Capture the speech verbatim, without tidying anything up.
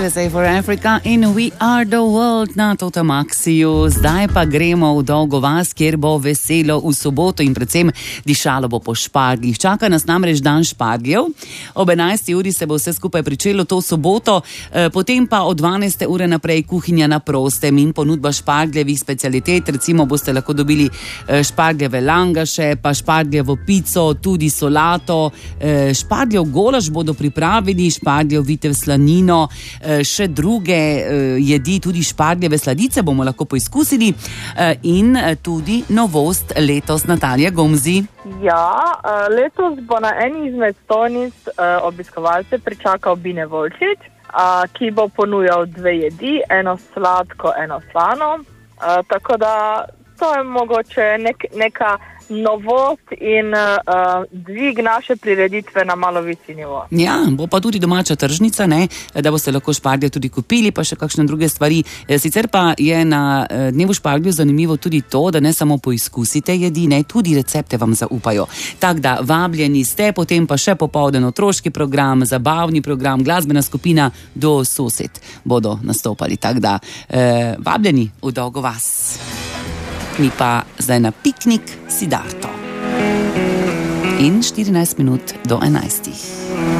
U S A for Africa in We Are the World na Totamaxiju. Zdaj pa gremo v Dolgo vas, kjer bo veselo v soboto in predvsem dišalo bo po špargljih. Čaka nas namreč dan špargljev. Ob enajsti uri se bo vse skupaj pričelo to soboto, potem pa od dvanajste ure naprej kuhinja na prostem in ponudba špargljevih specialitet. Recimo boste lahko dobili špargljeve langaše, pa špargljevo pico, tudi solato. Špargljev golaž bodo pripravili, špargljev vitev slanino, še druge jedi, tudi špargljeve sladice bomo lahko poizkusili in tudi novost letos, Natalija Gomzi. Ja, letos bo na eni izmed stojnic obiskovalce pričakal Bine Volčič, ki bo ponujal dve jedi, eno sladko, eno slano. Tako da to je mogoče nek, neka novost in uh, dvig naše prireditve na malo višji nivo. Ja, bo pa tudi domača tržnica, ne, da boste lahko šparglje tudi kupili, pa še kakšne druge stvari. Sicer pa je na dnevu špargljev zanimivo tudi to, da ne samo poizkusite jedi, ne, tudi recepte vam zaupajo. Tako da vabljeni ste, potem pa še popoldan otroški program, zabavni program, glasbena skupina do sosed bodo nastopali. Tako da eh, vabljeni v Dolgo vas. Mi pa zdaj na piknik Sidarto. In štirinajst minut do enajstih.